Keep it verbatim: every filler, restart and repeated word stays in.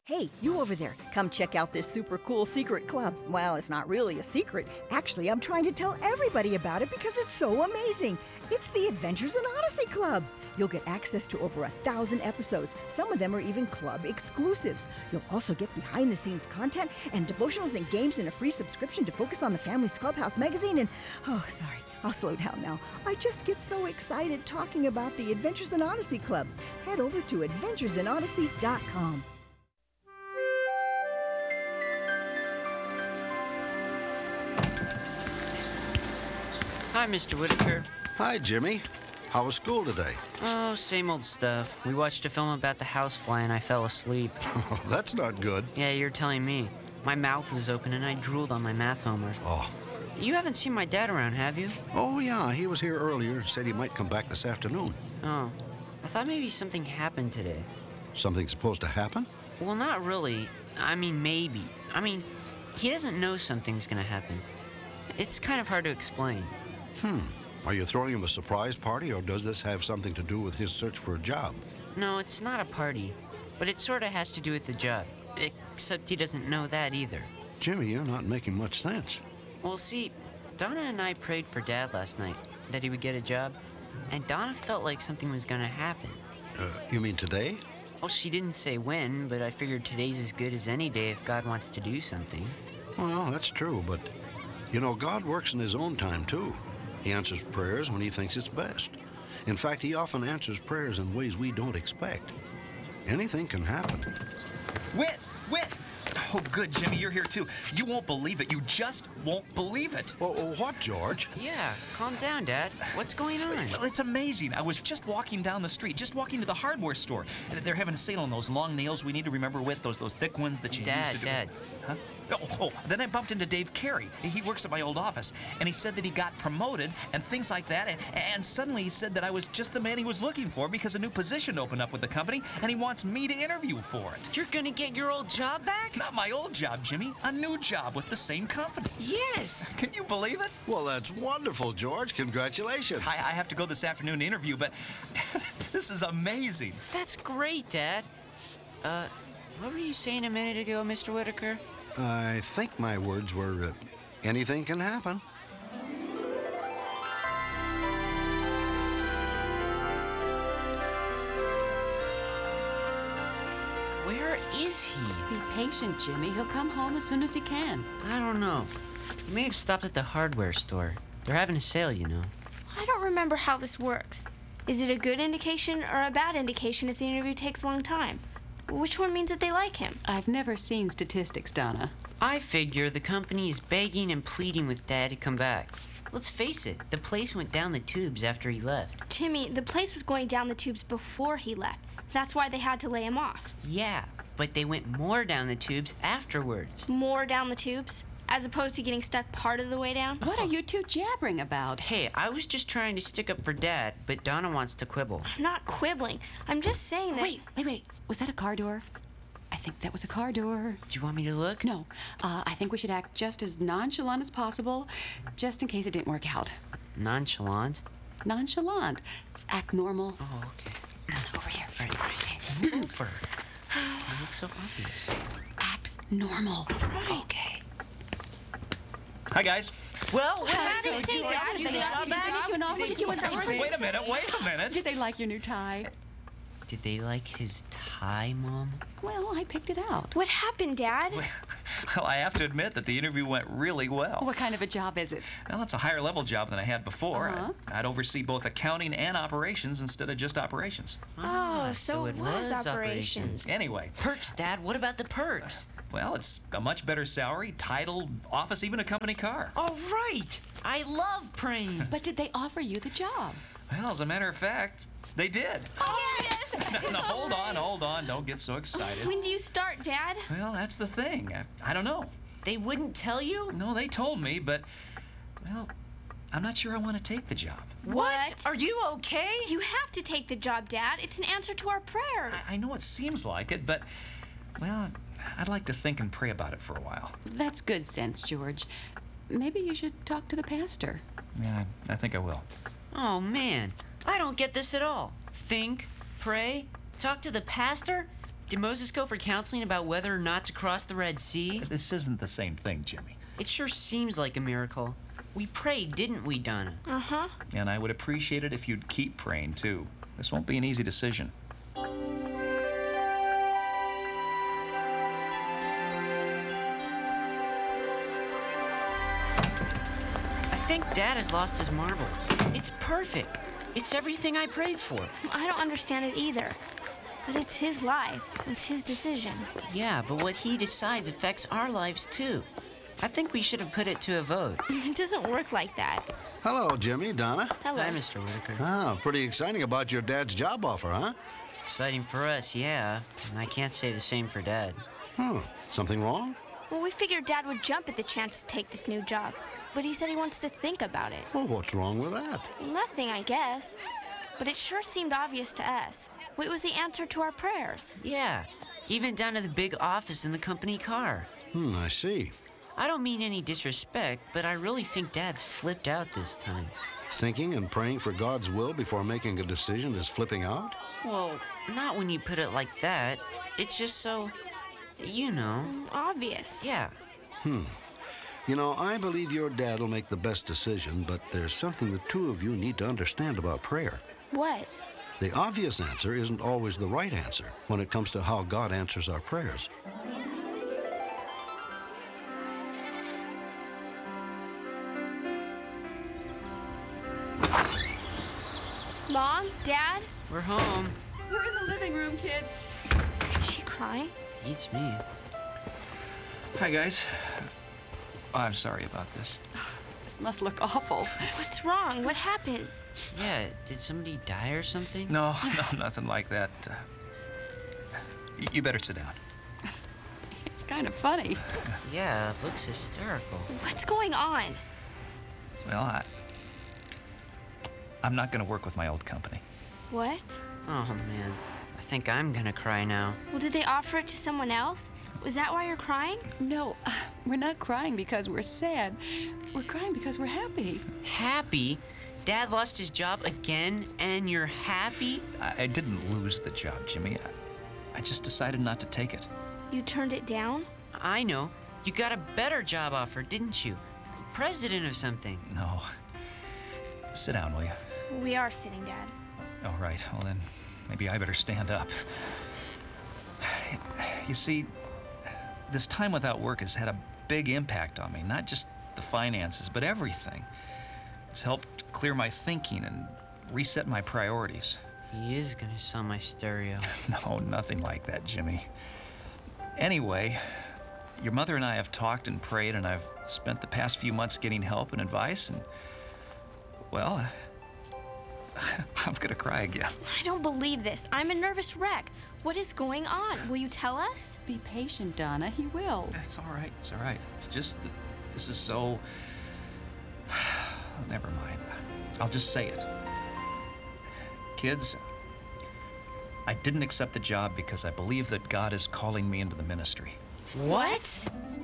Hey, you over there, come check out this super cool secret club. Well, it's not really a secret. Actually, I'm trying to tell everybody about it because it's so amazing. It's the Adventures in Odyssey Club. You'll get access to over a thousand episodes. Some of them are even club exclusives. You'll also get behind-the-scenes content and devotionals and games in a free subscription to focus on the Family's Clubhouse magazine. And, oh, sorry, I'll slow down now. I just get so excited talking about the Adventures in Odyssey Club. Head over to adventures in odyssey dot com. Hi, Mister Whitaker. Hi, Jimmy. How was school today? Oh, same old stuff. We watched a film about the housefly and I fell asleep. Oh, that's not good. Yeah, you're telling me. My mouth was open and I drooled on my math homework. Oh. You haven't seen my dad around, have you? Oh, yeah. He was here earlier. Said he might come back this afternoon. Oh. I thought maybe something happened today. Something supposed to happen? Well, not really. I mean, maybe. I mean, he doesn't know something's gonna happen. It's kind of hard to explain. Hmm. Are you throwing him a surprise party, or does this have something to do with his search for a job? No, it's not a party, but it sort of has to do with the job. Except he doesn't know that either. Jimmy, you're not making much sense. Well, see, Donna and I prayed for Dad last night, that he would get a job, and Donna felt like something was gonna happen. Uh, you mean today? Well, she didn't say when, but I figured today's as good as any day if God wants to do something. Well, that's true, but, you know, God works in his own time, too. He answers prayers when he thinks it's best. In fact, he often answers prayers in ways we don't expect. Anything can happen. Whit! Whit! Oh, good, Jimmy, you're here too. You won't believe it. You just won't believe it. Well, what, George? Yeah, calm down, Dad. What's going on? It's amazing. I was just walking down the street, just walking to the hardware store. They're having a sale on those long nails we need to remember with, those those thick ones that you Dad, use to do... Dad. Huh? Oh, oh, then I bumped into Dave Carey. He works at my old office, and he said that he got promoted and things like that, and, and suddenly he said that I was just the man he was looking for because a new position opened up with the company, and he wants me to interview for it. You're gonna get your old job back? Not my old job, Jimmy. A new job with the same company. Yes! Can you believe it? Well, that's wonderful, George. Congratulations. I, I have to go this afternoon to interview, but this is amazing. That's great, Dad. Uh, what were you saying a minute ago, Mister Whitaker? I think my words were, uh, anything can happen. Where is he? Be patient, Jimmy. He'll come home as soon as he can. I don't know. He may have stopped at the hardware store. They're having a sale, you know. I don't remember how this works. Is it a good indication or a bad indication if the interview takes a long time? Which one means that they like him? I've never seen statistics, Donna. I figure the company is begging and pleading with Dad to come back. Let's face it, the place went down the tubes after he left. Timmy, the place was going down the tubes before he left. That's why they had to lay him off. Yeah, but they went more down the tubes afterwards. More down the tubes? As opposed to getting stuck part of the way down? What are you two jabbering about? Hey, I was just trying to stick up for Dad, but Donna wants to quibble. I'm not quibbling. I'm just saying that... Wait, wait, wait. Was that a car door? I think that was a car door. Do you want me to look? No. Uh, I think we should act just as nonchalant as possible, just in case it didn't work out. Nonchalant? Nonchalant. Act normal. Oh, okay. Over here. All right, all right. Move over. It looks so obvious. Act normal. Right. Okay. Hi, guys. Well, what How did happened? they say, Did Dad? you Did they get offer the you a job? job? You know, Did did they you offer want you- to- Wait a minute, wait a minute. Did they like your new tie? Did they like his tie, Mom? Well, I picked it out. What happened, Dad? Well, I have to admit that the interview went really well. What kind of a job is it? Well, it's a higher level job than I had before. Uh-huh. I'd, I'd oversee both accounting and operations instead of just operations. Oh, so it was operations. Anyway, Perks, Dad. What about the perks? well, it's a much better salary, title, office, even a company car. All right. I love praying. But did they offer you the job? Well, as a matter of fact, they did. Oh, yes! No, no, hold on, hold on. Don't get so excited. When do you start, Dad? Well, that's the thing. I, I don't know. They wouldn't tell you? No, they told me, but, well, I'm not sure I want to take the job. What? Are you okay? You have to take the job, Dad. It's an answer to our prayers. I, I know it seems like it, but, well, I'd like to think and pray about it for a while. That's good sense, George. Maybe you should talk to the pastor. Yeah, I, I think I will. Oh, man. I don't get this at all. Think, pray, talk to the pastor? Did Moses go for counseling about whether or not to cross the Red Sea? This isn't the same thing, Jimmy. It sure seems like a miracle. We prayed, didn't we, Donna? Uh-huh. And I would appreciate it if you'd keep praying, too. This won't be an easy decision. I think Dad has lost his marbles. It's perfect. It's everything I prayed for. I don't understand it either. But it's his life. It's his decision. Yeah, but what he decides affects our lives, too. I think we should have put it to a vote. It doesn't work like that. Hello, Jimmy, Donna. Hello. Hi, Mister Whitaker. Ah, pretty exciting about your dad's job offer, huh? Exciting for us, yeah. And I can't say the same for Dad. Hmm. Something wrong? Well, we figured Dad would jump at the chance to take this new job. But he said he wants to think about it. Well, what's wrong with that? Nothing, I guess. But it sure seemed obvious to us. It was the answer to our prayers. Yeah, even down to the big office in the company car. Hmm, I see. I don't mean any disrespect, but I really think Dad's flipped out this time. Thinking and praying for God's will before making a decision is flipping out? Well, not when you put it like that. It's just so, you know. Obvious. Yeah. You know, I believe your dad will make the best decision, but there's something the two of you need to understand about prayer. What? The obvious answer isn't always the right answer when it comes to how God answers our prayers. Mom? Dad? We're home. We're in the living room, kids. Is she crying? Beats me. Hi, guys. I'm sorry about this. This must look awful. What's wrong? What happened? Yeah, did somebody die or something? No, no, nothing like that. Uh, y- you better sit down. It's kind of funny. Yeah, it looks hysterical. What's going on? Well, I... I'm not going to work with my old company. What? Oh, man. I think I'm gonna cry now. Well, did they offer it to someone else? Was that why you're crying? No, uh, we're not crying because we're sad. We're crying because we're happy. Happy? Dad lost his job again, and you're happy? I, I didn't lose the job, Jimmy. I, I just decided not to take it. You turned it down? I know. You got a better job offer, didn't you? President of something. No. Sit down, will you? We are sitting, Dad. All right, well then, maybe I better stand up. You see, this time without work has had a big impact on me. Not just the finances, but everything. It's helped clear my thinking and reset my priorities. He is gonna sell my stereo. No, nothing like that, Jimmy. Anyway, your mother and I have talked and prayed, and I've spent the past few months getting help and advice, and, well, I'm gonna cry again. I don't believe this. I'm a nervous wreck. What is going on? Will you tell us? Be patient, Donna. He will. It's all right, it's all right. It's just that this is so... Never mind. I'll just say it. Kids, I didn't accept the job because I believe that God is calling me into the ministry. What?